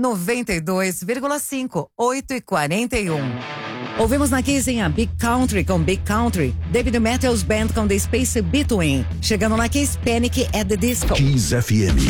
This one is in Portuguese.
92,5, 8h41. Ouvimos na Kiss a Big Country com Big Country, David Matthews Band com The Space Between. Chegando na Kiss, Panic at the Disco. Kiss FM.